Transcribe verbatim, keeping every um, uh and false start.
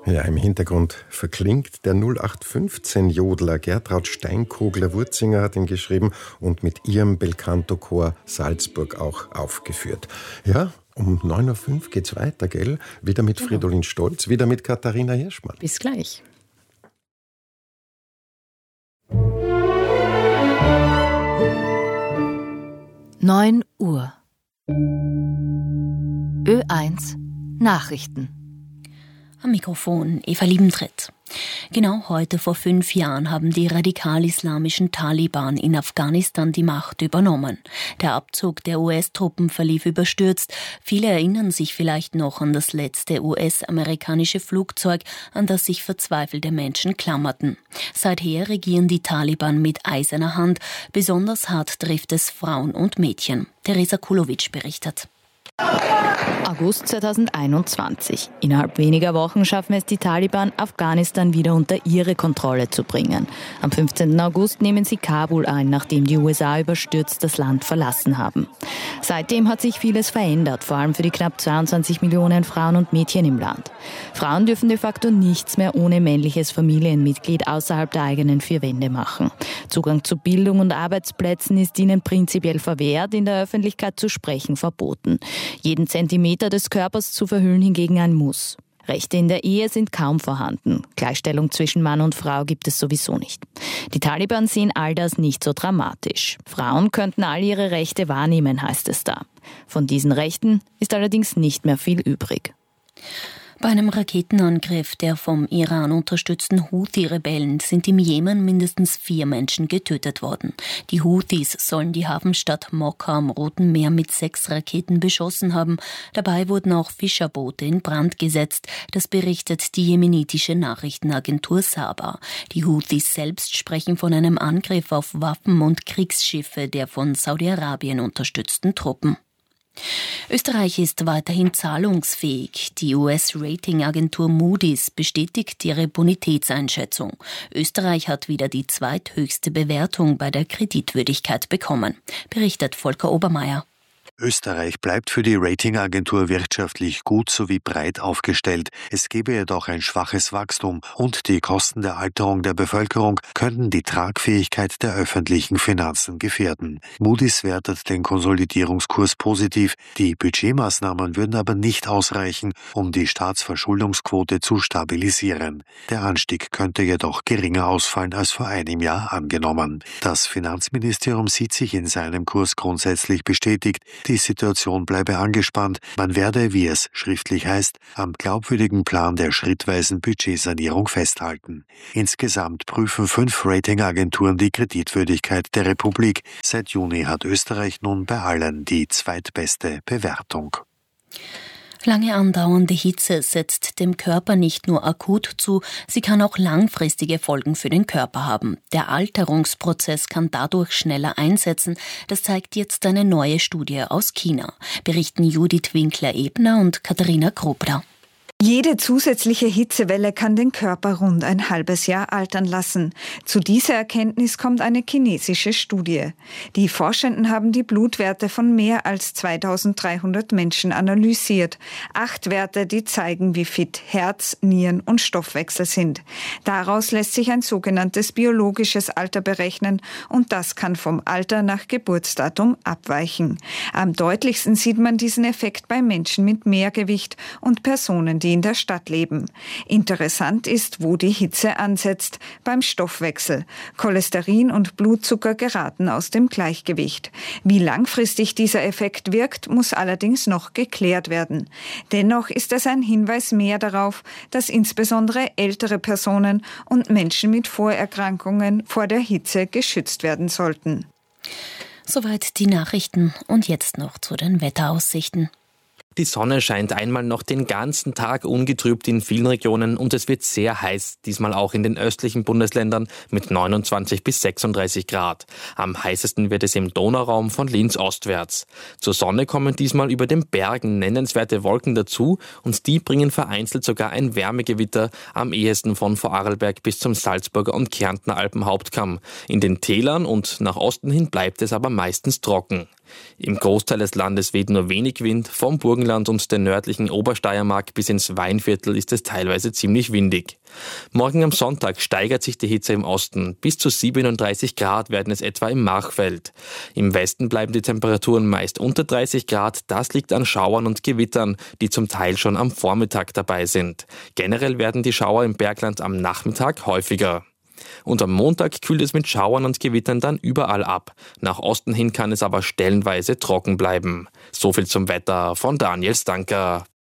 Ja, im Hintergrund verklingt der null acht fünfzehn Jodler Gertraud Steinkogler-Wurzinger hat ihn geschrieben und mit ihrem Belcanto-Chor Salzburg auch aufgeführt. Ja, um neun Uhr fünf geht's weiter, gell? Wieder mit Genau. Fridolin Stolz, wieder mit Katharina Hirschmann. Bis gleich. neun Uhr. Ö eins Nachrichten. Am Mikrofon Eva Liebentritt. Genau heute vor fünf Jahren haben die radikal-islamischen Taliban in Afghanistan die Macht übernommen. Der Abzug der U S-Truppen verlief überstürzt. Viele erinnern sich vielleicht noch an das letzte U S-amerikanische Flugzeug, an das sich verzweifelte Menschen klammerten. Seither regieren die Taliban mit eiserner Hand. Besonders hart trifft es Frauen und Mädchen. Teresa Kulovic berichtet. August zweitausendeinundzwanzig. Innerhalb weniger Wochen schaffen es die Taliban, Afghanistan wieder unter ihre Kontrolle zu bringen. Am fünfzehnten August nehmen sie Kabul ein, nachdem die U S A überstürzt das Land verlassen haben. Seitdem hat sich vieles verändert, vor allem für die knapp zweiundzwanzig Millionen Frauen und Mädchen im Land. Frauen dürfen de facto nichts mehr ohne männliches Familienmitglied außerhalb der eigenen vier Wände machen. Zugang zu Bildung und Arbeitsplätzen ist ihnen prinzipiell verwehrt, in der Öffentlichkeit zu sprechen verboten. Jeden Zentimeter des Körpers zu verhüllen hingegen ein Muss. Rechte in der Ehe sind kaum vorhanden. Gleichstellung zwischen Mann und Frau gibt es sowieso nicht. Die Taliban sehen all das nicht so dramatisch. Frauen könnten all ihre Rechte wahrnehmen, heißt es da. Von diesen Rechten ist allerdings nicht mehr viel übrig. Bei einem Raketenangriff der vom Iran unterstützten Houthi-Rebellen sind im Jemen mindestens vier Menschen getötet worden. Die Houthis sollen die Hafenstadt Mokka am Roten Meer mit sechs Raketen beschossen haben. Dabei wurden auch Fischerboote in Brand gesetzt. Das berichtet die jemenitische Nachrichtenagentur Saba. Die Houthis selbst sprechen von einem Angriff auf Waffen- und Kriegsschiffe der von Saudi-Arabien unterstützten Truppen. Österreich ist weiterhin zahlungsfähig. Die U S-Ratingagentur Moody's bestätigt ihre Bonitätseinschätzung. Österreich hat wieder die zweithöchste Bewertung bei der Kreditwürdigkeit bekommen, berichtet Volker Obermeier. Österreich bleibt für die Ratingagentur wirtschaftlich gut sowie breit aufgestellt. Es gebe jedoch ein schwaches Wachstum und die Kosten der Alterung der Bevölkerung könnten die Tragfähigkeit der öffentlichen Finanzen gefährden. Moody's wertet den Konsolidierungskurs positiv. Die Budgetmaßnahmen würden aber nicht ausreichen, um die Staatsverschuldungsquote zu stabilisieren. Der Anstieg könnte jedoch geringer ausfallen als vor einem Jahr angenommen. Das Finanzministerium sieht sich in seinem Kurs grundsätzlich bestätigt. Die Situation bleibe angespannt. Man werde, wie es schriftlich heißt, am glaubwürdigen Plan der schrittweisen Budgetsanierung festhalten. Insgesamt prüfen fünf Ratingagenturen die Kreditwürdigkeit der Republik. Seit Juni hat Österreich nun bei allen die zweitbeste Bewertung. Lange andauernde Hitze setzt dem Körper nicht nur akut zu, sie kann auch langfristige Folgen für den Körper haben. Der Alterungsprozess kann dadurch schneller einsetzen. Das zeigt jetzt eine neue Studie aus China, berichten Judith Winkler-Ebner und Katharina Krobda. Jede zusätzliche Hitzewelle kann den Körper rund ein halbes Jahr altern lassen. Zu dieser Erkenntnis kommt eine chinesische Studie. Die Forschenden haben die Blutwerte von mehr als zweitausenddreihundert Menschen analysiert. Acht Werte, die zeigen, wie fit Herz, Nieren und Stoffwechsel sind. Daraus lässt sich ein sogenanntes biologisches Alter berechnen und das kann vom Alter nach Geburtsdatum abweichen. Am deutlichsten sieht man diesen Effekt bei Menschen mit Mehrgewicht und Personen, die in der Stadt leben. Interessant ist, wo die Hitze ansetzt, beim Stoffwechsel. Cholesterin und Blutzucker geraten aus dem Gleichgewicht. Wie langfristig dieser Effekt wirkt, muss allerdings noch geklärt werden. Dennoch ist es ein Hinweis mehr darauf, dass insbesondere ältere Personen und Menschen mit Vorerkrankungen vor der Hitze geschützt werden sollten. Soweit die Nachrichten und jetzt noch zu den Wetteraussichten. Die Sonne scheint einmal noch den ganzen Tag ungetrübt in vielen Regionen und es wird sehr heiß, diesmal auch in den östlichen Bundesländern mit neunundzwanzig bis sechsunddreißig Grad. Am heißesten wird es im Donauraum von Linz ostwärts. Zur Sonne kommen diesmal über den Bergen nennenswerte Wolken dazu und die bringen vereinzelt sogar ein Wärmegewitter, am ehesten von Vorarlberg bis zum Salzburger und Kärntner Alpenhauptkamm. In den Tälern und nach Osten hin bleibt es aber meistens trocken. Im Großteil des Landes weht nur wenig Wind. Vom Burgenland und der nördlichen Obersteiermark bis ins Weinviertel ist es teilweise ziemlich windig. Morgen am Sonntag steigert sich die Hitze im Osten. Bis zu siebenunddreißig Grad werden es etwa im Machfeld. Im Westen bleiben die Temperaturen meist unter dreißig Grad. Das liegt an Schauern und Gewittern, die zum Teil schon am Vormittag dabei sind. Generell werden die Schauer im Bergland am Nachmittag häufiger. Und am Montag kühlt es mit Schauern und Gewittern dann überall ab. Nach Osten hin kann es aber stellenweise trocken bleiben. So viel zum Wetter von Daniel Stanker.